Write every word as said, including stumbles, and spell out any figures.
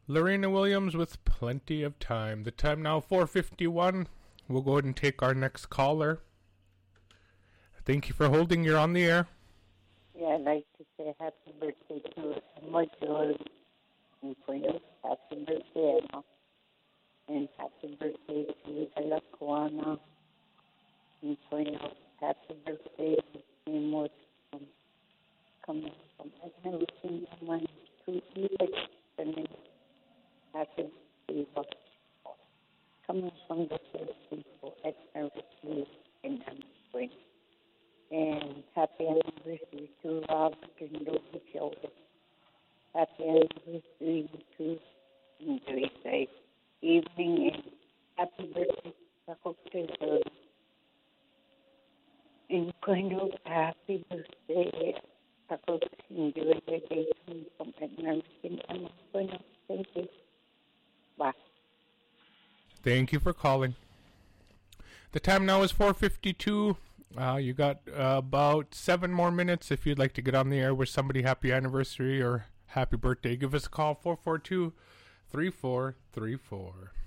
Lorena Williams with Plenty of Time. The time now four fifty-one. We'll go ahead and take our next caller. Thank you for holding. You're on the air. Yeah, I'd like to say happy birthday to Michael and Quinn. Happy birthday, Emma. And happy birthday to Alaquana and Quinn. Happy birthday to Amos from coming from everything my to Eva. Happy birthday coming from the first people at everything in Quinn. And happy anniversary to Robert and Lucy Sheldon. Happy anniversary to enjoy safe evening and happy birthday to Cocktail. And kind of happy birthday to enjoy the day from everything. I'm going to thank you. Bye. Thank you for calling. The time now is four fifty-two. Uh, you got uh, about seven more minutes if you'd like to get on the air with somebody. Happy anniversary or happy birthday. Give us a call, four four two, three four three four.